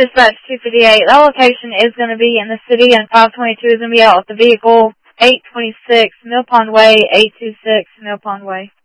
Dispatch 258. That location is going to be in the city, and 522 is going to be out with the vehicle. 826 Mill Pond Way, 826 Mill Pond Way.